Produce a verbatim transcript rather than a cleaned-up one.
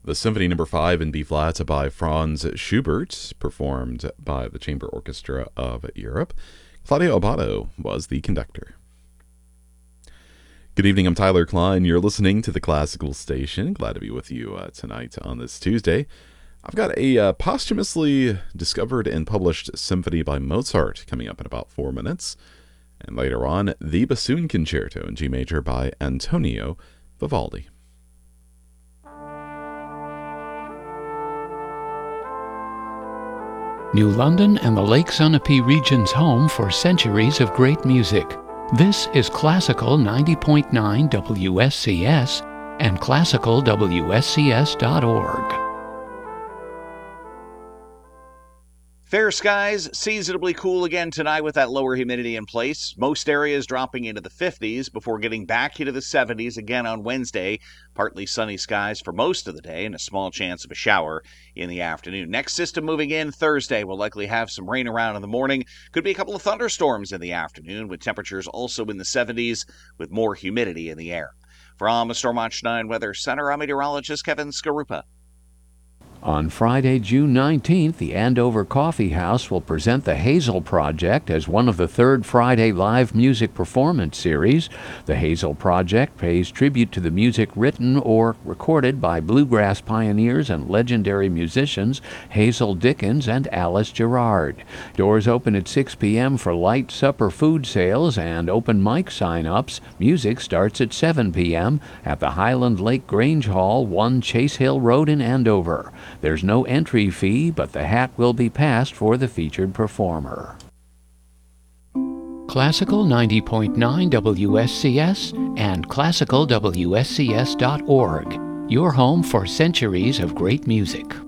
The Symphony Number five in B-flat by Franz Schubert, performed by the Chamber Orchestra of Europe. Claudio Abbado was the conductor. Good evening, I'm Tyler Klein. You're listening to the Classical Station. Glad to be with you uh, tonight on this Tuesday. I've got a uh, posthumously discovered and published symphony by Mozart coming up in about four minutes. And later on, the Bassoon Concerto in G major by Antonio Vivaldi. New London and the Lake Sunapee region's home for centuries of great music. This is Classical ninety point nine W S C S and classical W S C S dot org. Fair skies, seasonably cool again tonight with that lower humidity in place. Most areas dropping into the fifties before getting back into the seventies again on Wednesday. Partly sunny skies for most of the day and a small chance of a shower in the afternoon. Next system moving in Thursday will likely have some rain around in the morning. Could be a couple of thunderstorms in the afternoon with temperatures also in the seventies with more humidity in the air. From the Storm Watch nine Weather Center, I'm meteorologist Kevin Skarupa. On Friday, June nineteenth, the Andover Coffee House will present the Hazel Project as one of the third Friday live music performance series. The Hazel Project pays tribute to the music written or recorded by bluegrass pioneers and legendary musicians Hazel Dickens and Alice Gerrard. Doors open at six p.m. for light supper food sales and open mic sign-ups. Music starts at seven p.m. at the Highland Lake Grange Hall, one Chase Hill Road in Andover. There's no entry fee, but the hat will be passed for the featured performer. Classical ninety point nine W S C S and classical W S C S dot org. Your home for centuries of great music.